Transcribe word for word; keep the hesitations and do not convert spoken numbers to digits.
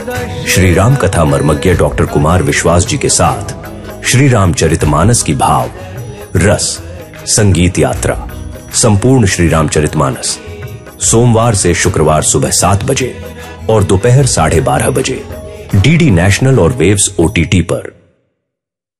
श्री राम कथा मर्मज्ञ डॉक्टर कुमार विश्वास जी के साथ श्री रामचरितमानस की भाव रस संगीत यात्रा संपूर्ण श्री रामचरितमानस सोमवार से शुक्रवार सुबह सात बजे और दोपहर साढ़े बारह बजे डीडी नेशनल और वेव्स ओटीटी पर।